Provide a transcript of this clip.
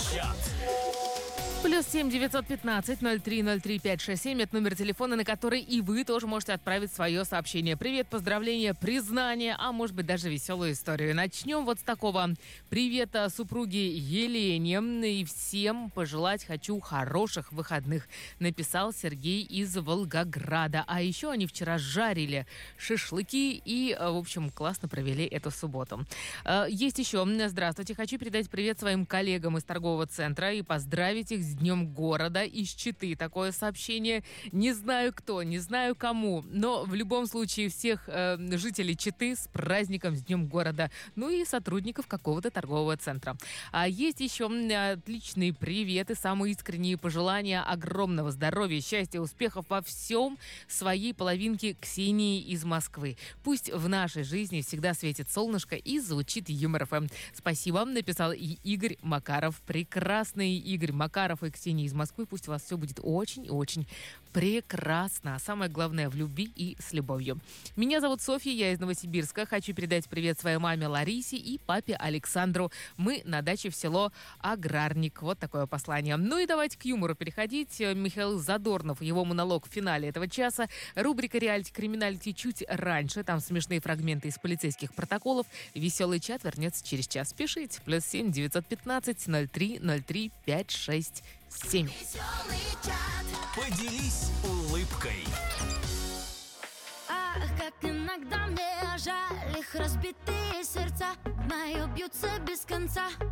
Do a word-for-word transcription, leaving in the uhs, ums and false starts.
Чат. Плюс семь девятьсот пятнадцать ноль три ноль три пять шесть семь. Это номер телефона, на который и вы тоже можете отправить свое сообщение. Привет, поздравления, признание, а может быть даже веселую историю. Начнем вот с такого. Привет супруге Елене и всем пожелать хочу хороших выходных. Написал Сергей из Волгограда. А еще они вчера жарили шашлыки и, в общем, классно провели эту субботу. Есть еще. Здравствуйте. Хочу передать привет своим коллегам из торгового центра и поздравить их с Днем города из Читы. Такое сообщение. Не знаю кто, не знаю кому, но в любом случае всех э, жителей Читы с праздником, с Днем города, ну и сотрудников какого-то торгового центра. А есть еще отличные приветы, самые искренние пожелания огромного здоровья, счастья, успехов во всем своей половинке Ксении из Москвы. Пусть в нашей жизни всегда светит солнышко и звучит Юмор ФМ. Спасибо, написал и Игорь Макаров. Прекрасный Игорь Макаров и Ксения из Москвы. Пусть у вас все будет очень-очень прекрасно. А самое главное, в любви и с любовью. Меня зовут Софья, я из Новосибирска. Хочу передать привет своей маме Ларисе и папе Александру. Мы на даче в село Аграрник. Вот такое послание. Ну и давайте к юмору переходить. Михаил Задорнов, его монолог в финале этого часа. Рубрика «Реалити Криминалити» чуть раньше. Там смешные фрагменты из полицейских протоколов. Веселый чат вернется через час. Пишите. Плюс семь девятьсот пятнадцать ноль три ноль три пять шесть семь. Поделись улыбкой. Ах, как иногда мне жаль их разбитые сердца, мои бьются без конца.